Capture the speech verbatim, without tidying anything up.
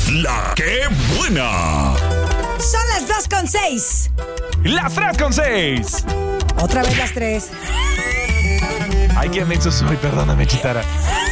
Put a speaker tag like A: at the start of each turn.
A: La que buena.
B: Son las dos con seis.
C: Las tres con seis.
B: Otra vez las tres.
C: Ay, qué menso soy, perdóname, Chitara.